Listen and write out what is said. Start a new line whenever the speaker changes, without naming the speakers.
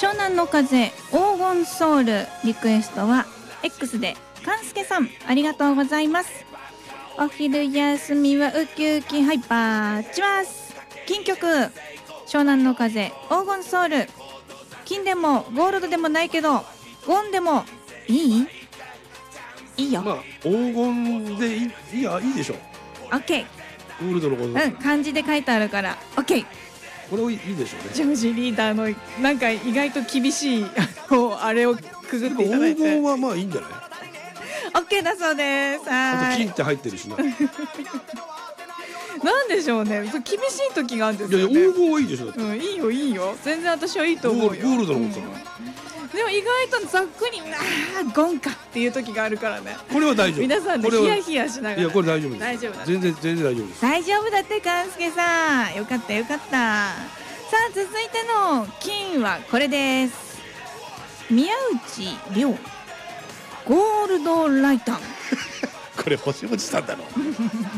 湘南の風黄金ソウル、リクエストは X でかんすけさん、ありがとうございます。お昼休みはウキウキハイパーチます。金曲湘南の風黄金ソウル、金でもゴールドでもないけどゴンでもいいよ。
まあ黄金でいいでしょ。
オッケー。
ゴールドのことだから、
漢字で書いてあるからオッケー。
これはいいでしょうね。
ジョージリーダーのなんか意外と厳しいあれをくぐっていただいて、
黄金はまあいいんじゃない。
オッケーだそうです。
あと金って入ってるしな。
なんでしょうね、そう厳しい時があるんですよね。
いや黄金はいいでしょだって。
いいよいいよ、全然私はいいと思うよ。
ゴールドのことだから、
でも意外とざっくりゴンかっていう時があるからね。
これは大丈夫。
皆さんでヒヤヒヤしながら。
いやこれ大丈夫です。
大丈夫だ。
全然大丈夫です。
大丈夫だってかんすけさん、よかったよかった。さあ続いての金はこれです。宮内亮ゴールドライタン
これ星おじさんだろ。